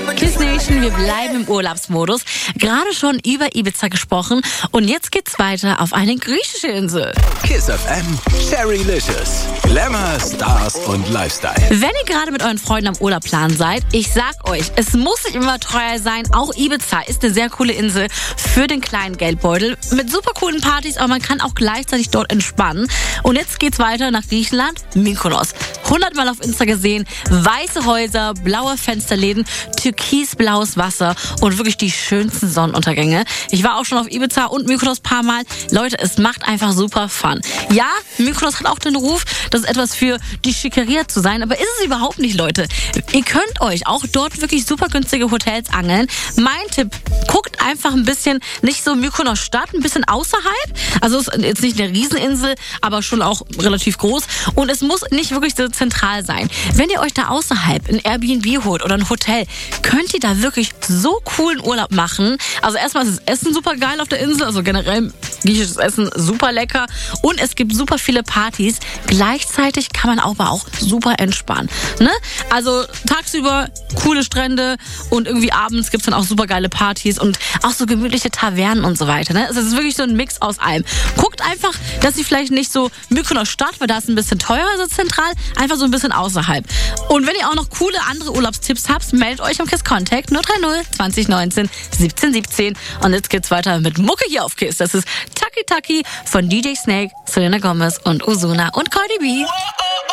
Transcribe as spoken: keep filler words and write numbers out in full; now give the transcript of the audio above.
Kiss Nation, wir bleiben im Urlaubsmodus. Gerade schon über Ibiza gesprochen und jetzt geht's weiter auf eine griechische Insel. Kiss F M, Cherrylicious. Glamour, Stars und Lifestyle. Wenn ihr gerade mit euren Freunden am Urlaubplan seid, ich sag euch, es muss nicht immer teuer sein. Auch Ibiza ist eine sehr coole Insel für den kleinen Geldbeutel. Mit super coolen Partys, aber man kann auch gleichzeitig dort entspannen. Und jetzt geht's weiter nach Griechenland, Mykonos. hundertmal auf Insta gesehen, weiße Häuser, blaue Fensterläden, türkisblaues Wasser und wirklich die schönsten Sonnenuntergänge. Ich war auch schon auf Ibiza und Mykonos ein paar Mal. Leute, es macht einfach super Fun. Ja, Mykonos hat auch den Ruf, das ist etwas für die Schickeria zu sein, aber ist es überhaupt nicht, Leute. Ihr könnt euch auch dort wirklich super günstige Hotels angeln. Mein Tipp, guckt einfach ein bisschen, nicht so Mykonos Stadt, ein bisschen außerhalb. Also es ist jetzt nicht eine Rieseninsel, aber schon auch relativ groß. Und es muss nicht wirklich so zentral sein. Wenn ihr euch da außerhalb ein Airbnb holt oder ein Hotel, könnt ihr da wirklich so coolen Urlaub machen. Also erstmal ist das Essen super geil auf der Insel, also generell griechisches Essen super lecker und es gibt super viele Partys. Gleichzeitig kann man aber auch super entspannen. Ne? Also tagsüber coole Strände und irgendwie abends gibt's dann auch super geile Partys und auch so gemütliche Tavernen und so weiter. Ne? Also es ist wirklich so ein Mix aus allem. Guckt einfach, dass ihr vielleicht nicht so Mykonos Stadt, weil da ist ein bisschen teurer, so zentral, einfach so ein bisschen außerhalb. Und wenn ihr auch noch coole andere Urlaubstipps habt, meldet euch am Kiss Contact null drei null zwanzig neunzehn siebzehn siebzehn. Und jetzt geht's weiter mit Mucke hier auf Kiss. Das ist Taki Taki von D J Snake, Selena Gomez und Ozuna und Cardi B.